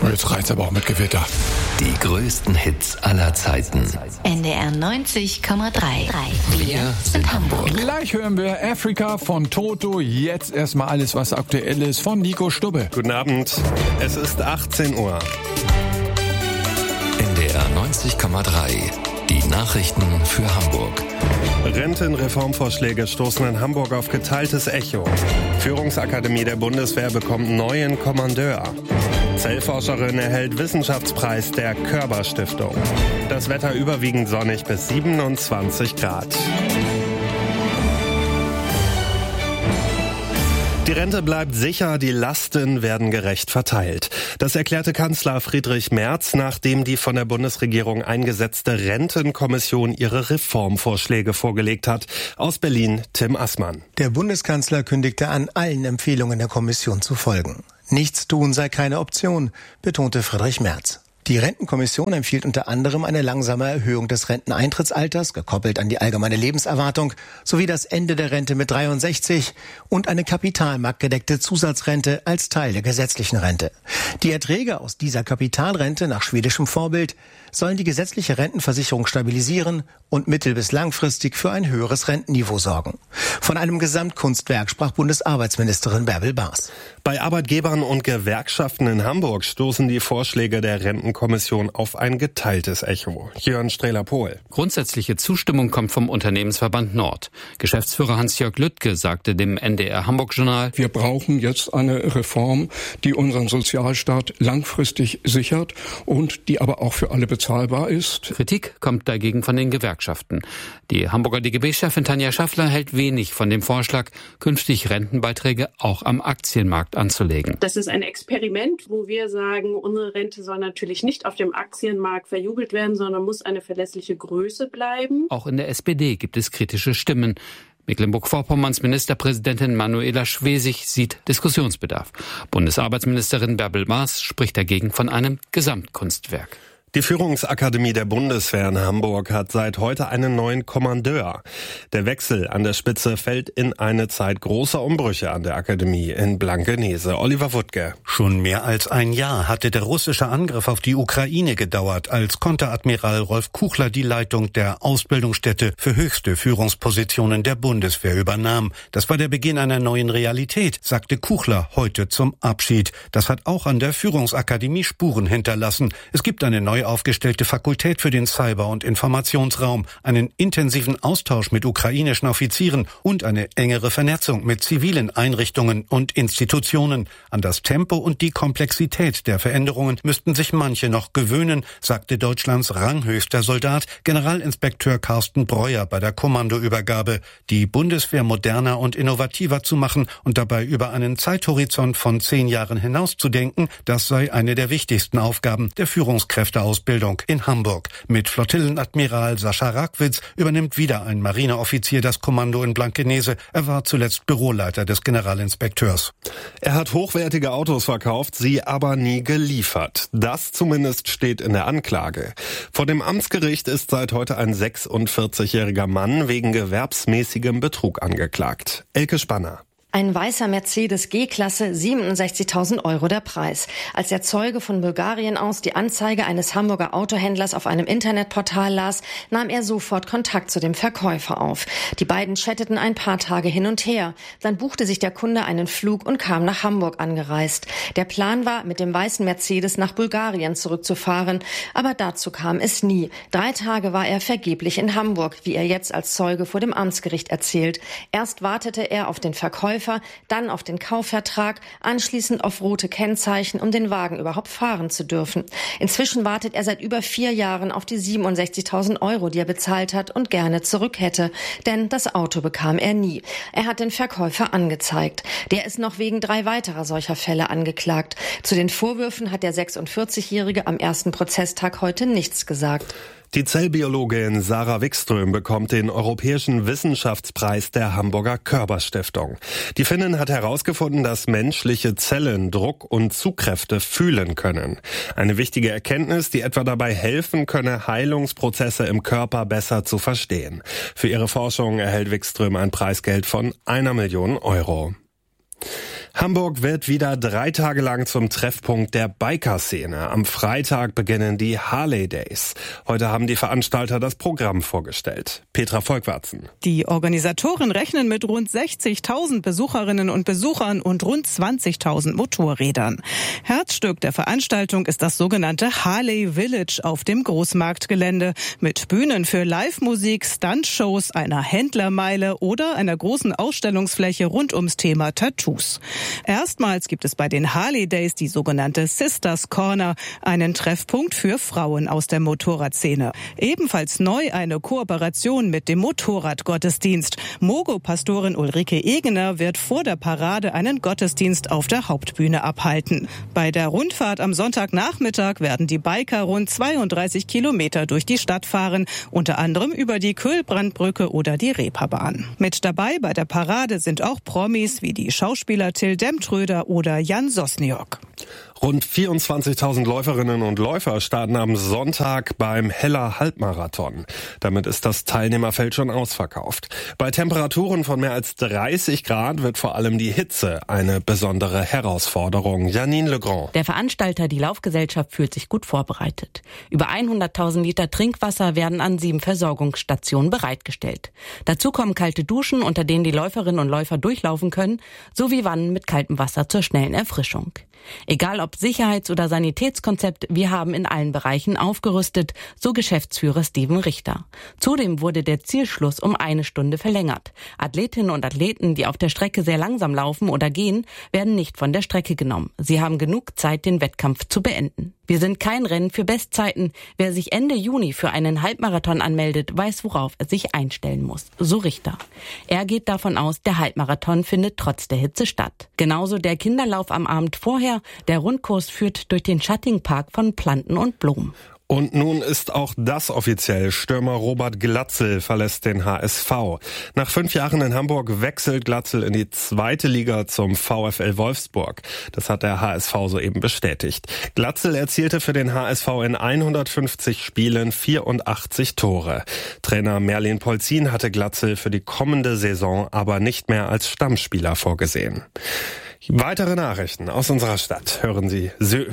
Jetzt reicht's aber auch mit Gewitter. Die größten Hits aller Zeiten. NDR 90,3. Wir sind Hamburg. Gleich hören wir Afrika von Toto. Jetzt erstmal alles, was aktuell ist, von Nico Stubbe. Guten Abend. Es ist 18 Uhr. NDR 90,3. Die Nachrichten für Hamburg. Rentenreformvorschläge stoßen in Hamburg auf geteiltes Echo. Führungsakademie der Bundeswehr bekommt neuen Kommandeur. Zellforscherin erhält Wissenschaftspreis der Körber-Stiftung. Das Wetter überwiegend sonnig bis 27 Grad. Die Rente bleibt sicher, die Lasten werden gerecht verteilt. Das erklärte Kanzler Friedrich Merz, nachdem die von der Bundesregierung eingesetzte Rentenkommission ihre Reformvorschläge vorgelegt hat. Aus Berlin, Tim Assmann. Der Bundeskanzler kündigte an, allen Empfehlungen der Kommission zu folgen. Nichts tun sei keine Option, betonte Friedrich Merz. Die Rentenkommission empfiehlt unter anderem eine langsame Erhöhung des Renteneintrittsalters, gekoppelt an die allgemeine Lebenserwartung, sowie das Ende der Rente mit 63 und eine kapitalmarktgedeckte Zusatzrente als Teil der gesetzlichen Rente. Die Erträge aus dieser Kapitalrente nach schwedischem Vorbild sollen die gesetzliche Rentenversicherung stabilisieren und mittel- bis langfristig für ein höheres Rentenniveau sorgen. Von einem Gesamtkunstwerk sprach Bundesarbeitsministerin Bärbel Baas. Bei Arbeitgebern und Gewerkschaften in Hamburg stoßen die Vorschläge der Rentenkommission auf ein geteiltes Echo. Jörn Strehler-Pohl. Grundsätzliche Zustimmung kommt vom Unternehmensverband Nord. Geschäftsführer Hans-Jörg Lüttke sagte dem NDR Hamburg-Journal: Wir brauchen jetzt eine Reform, die unseren Sozialstaat langfristig sichert und die aber auch für alle bezahlbar ist. Kritik kommt dagegen von den Gewerkschaften. Die Hamburger DGB-Chefin Tanja Schaffler hält wenig von dem Vorschlag, künftig Rentenbeiträge auch am Aktienmarkt anzulegen. Das ist ein Experiment, wo wir sagen, unsere Rente soll natürlich nicht auf dem Aktienmarkt verjubelt werden, sondern muss eine verlässliche Größe bleiben. Auch in der SPD gibt es kritische Stimmen. Mecklenburg-Vorpommerns Ministerpräsidentin Manuela Schwesig sieht Diskussionsbedarf. Bundesarbeitsministerin Bärbel Baas spricht dagegen von einem Gesamtkunstwerk. Die Führungsakademie der Bundeswehr in Hamburg hat seit heute einen neuen Kommandeur. Der Wechsel an der Spitze fällt in eine Zeit großer Umbrüche an der Akademie in Blankenese. Oliver Wuttke. Schon mehr als ein Jahr hatte der russische Angriff auf die Ukraine gedauert, als Konteradmiral Rolf Kuchler die Leitung der Ausbildungsstätte für höchste Führungspositionen der Bundeswehr übernahm. Das war der Beginn einer neuen Realität, sagte Kuchler heute zum Abschied. Das hat auch an der Führungsakademie Spuren hinterlassen. Es gibt eine neue aufgestellte Fakultät für den Cyber- und Informationsraum, einen intensiven Austausch mit ukrainischen Offizieren und eine engere Vernetzung mit zivilen Einrichtungen und Institutionen. An das Tempo und die Komplexität der Veränderungen müssten sich manche noch gewöhnen, sagte Deutschlands ranghöchster Soldat, Generalinspekteur Carsten Breuer bei der Kommandoübergabe. Die Bundeswehr moderner und innovativer zu machen und dabei über einen Zeithorizont von 10 Jahren hinauszudenken, das sei eine der wichtigsten Aufgaben der Führungskräfteausbildung in Hamburg. Mit Flottillenadmiral Sascha Rackwitz übernimmt wieder ein Marineoffizier das Kommando in Blankenese. Er war zuletzt Büroleiter des Generalinspekteurs. Er hat hochwertige Autos verkauft, sie aber nie geliefert. Das zumindest steht in der Anklage. Vor dem Amtsgericht ist seit heute ein 46-jähriger Mann wegen gewerbsmäßigem Betrug angeklagt. Elke Spanner. Ein weißer Mercedes G-Klasse, 67.000 € der Preis. Als der Zeuge von Bulgarien aus die Anzeige eines Hamburger Autohändlers auf einem Internetportal las, nahm er sofort Kontakt zu dem Verkäufer auf. Die beiden chatteten ein paar Tage hin und her. Dann buchte sich der Kunde einen Flug und kam nach Hamburg angereist. Der Plan war, mit dem weißen Mercedes nach Bulgarien zurückzufahren. Aber dazu kam es nie. 3 Tage war er vergeblich in Hamburg, wie er jetzt als Zeuge vor dem Amtsgericht erzählt. Erst wartete er auf den Verkäufer, dann auf den Kaufvertrag, anschließend auf rote Kennzeichen, um den Wagen überhaupt fahren zu dürfen. Inzwischen wartet er seit über 4 Jahren auf die 67.000 €, die er bezahlt hat und gerne zurück hätte. Denn das Auto bekam er nie. Er hat den Verkäufer angezeigt. Der ist noch wegen 3 weiterer solcher Fälle angeklagt. Zu den Vorwürfen hat der 46-Jährige am ersten Prozesstag heute nichts gesagt. Die Zellbiologin Sarah Wikström bekommt den Europäischen Wissenschaftspreis der Hamburger Körber-Stiftung. Die Finnin hat herausgefunden, dass menschliche Zellen Druck und Zugkräfte fühlen können. Eine wichtige Erkenntnis, die etwa dabei helfen könne, Heilungsprozesse im Körper besser zu verstehen. Für ihre Forschung erhält Wikström ein Preisgeld von 1 Million €. Hamburg wird wieder 3 Tage lang zum Treffpunkt der Biker-Szene. Am Freitag beginnen die Harley Days. Heute haben die Veranstalter das Programm vorgestellt. Petra Volkwarzen. Die Organisatoren rechnen mit rund 60.000 Besucherinnen und Besuchern und rund 20.000 Motorrädern. Herzstück der Veranstaltung ist das sogenannte Harley Village auf dem Großmarktgelände mit Bühnen für Live-Musik, Stuntshows, einer Händlermeile oder einer großen Ausstellungsfläche rund ums Thema Tattoos. Erstmals gibt es bei den Harley Days die sogenannte Sisters Corner, einen Treffpunkt für Frauen aus der Motorradszene. Ebenfalls neu eine Kooperation mit dem Motorradgottesdienst. Mogo-Pastorin Ulrike Egener wird vor der Parade einen Gottesdienst auf der Hauptbühne abhalten. Bei der Rundfahrt am Sonntagnachmittag werden die Biker rund 32 Kilometer durch die Stadt fahren, unter anderem über die Köhlbrandbrücke oder die Reeperbahn. Mit dabei bei der Parade sind auch Promis wie die Schauspieler Till Demtröder oder Jan Sosniok. Rund 24.000 Läuferinnen und Läufer starten am Sonntag beim Heller Halbmarathon. Damit ist das Teilnehmerfeld schon ausverkauft. Bei Temperaturen von mehr als 30 Grad wird vor allem die Hitze eine besondere Herausforderung. Janine Legrand. Der Veranstalter, die Laufgesellschaft, fühlt sich gut vorbereitet. Über 100.000 Liter Trinkwasser werden an 7 Versorgungsstationen bereitgestellt. Dazu kommen kalte Duschen, unter denen die Läuferinnen und Läufer durchlaufen können, sowie Wannen mit kaltem Wasser zur schnellen Erfrischung. Egal ob Sicherheits- oder Sanitätskonzept, wir haben in allen Bereichen aufgerüstet, so Geschäftsführer Steven Richter. Zudem wurde der Zielschluss um 1 Stunde verlängert. Athletinnen und Athleten, die auf der Strecke sehr langsam laufen oder gehen, werden nicht von der Strecke genommen. Sie haben genug Zeit, den Wettkampf zu beenden. Wir sind kein Rennen für Bestzeiten. Wer sich Ende Juni für einen Halbmarathon anmeldet, weiß, worauf er sich einstellen muss, so Richter. Er geht davon aus, der Halbmarathon findet trotz der Hitze statt. Genauso der Kinderlauf am Abend vorher. Der Rundkurs führt durch den schattigen Park von Planten und Blumen. Und nun ist auch das offiziell. Stürmer Robert Glatzel verlässt den HSV. Nach 5 Jahren in Hamburg wechselt Glatzel in die 2. Liga zum VfL Wolfsburg. Das hat der HSV soeben bestätigt. Glatzel erzielte für den HSV in 150 Spielen 84 Tore. Trainer Merlin Polzin hatte Glatzel für die kommende Saison aber nicht mehr als Stammspieler vorgesehen. Weitere Nachrichten aus unserer Stadt hören Sie,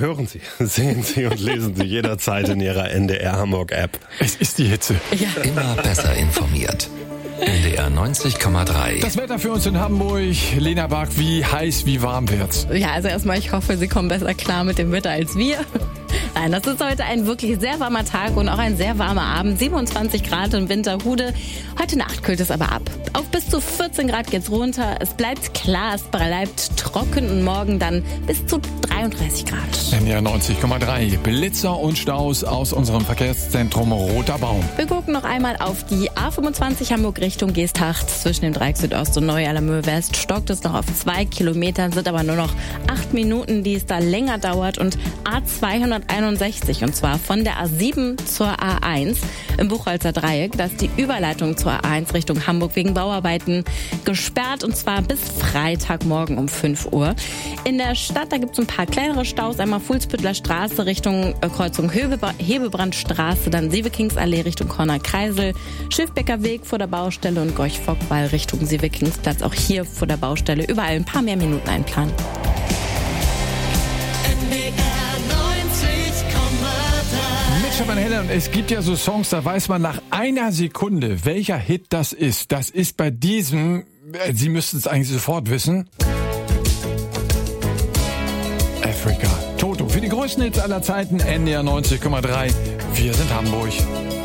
sehen Sie und lesen Sie jederzeit in Ihrer NDR Hamburg App. Es ist die Hitze. Ja. Immer besser informiert. NDR 90,3. Das Wetter für uns in Hamburg. Lena Bach, wie heiß, wie warm wird's? Ja, also erstmal, ich hoffe, Sie kommen besser klar mit dem Wetter als wir. Nein, das ist heute ein wirklich sehr warmer Tag und auch ein sehr warmer Abend. 27 Grad in Winterhude. Heute Nacht kühlt es aber ab. Auf bis zu 14 Grad geht's runter. Es bleibt klar, es bleibt trocken und morgen dann bis zu 33 Grad. NDR 90,3. Blitzer und Staus aus unserem Verkehrszentrum Roter Baum. Wir gucken noch einmal auf die A25 Hamburg Richtung Geesthacht. Zwischen dem Dreieck Südost und Neu-Alamöhr West stockt es noch auf 2 Kilometern, sind aber nur noch 8 Minuten, die es da länger dauert. Und A261, und zwar von der A7 zur A1 im Buchholzer Dreieck. Da ist die Überleitung zur A1 Richtung Hamburg wegen Bauarbeiten gesperrt, und zwar bis Freitagmorgen um 5 Uhr. In der Stadt, da gibt es ein paar kleinere Staus. Einmal Fuhlsbüttler Straße Richtung Kreuzung Hebebrandstraße, dann Sievekingsallee Richtung Corner-Kreisel, Schiffbecker Weg vor der Baustelle und Gorch-Fock-Wall Richtung Sievekingsplatz. Auch hier vor der Baustelle überall ein paar mehr Minuten einplanen. Van Helen, es gibt ja so Songs, da weiß man nach einer Sekunde, welcher Hit das ist. Das ist bei diesem, Sie müssten es eigentlich sofort wissen. Africa. Toto. Für die größten Hits aller Zeiten, NDR 90,3. Wir sind Hamburg.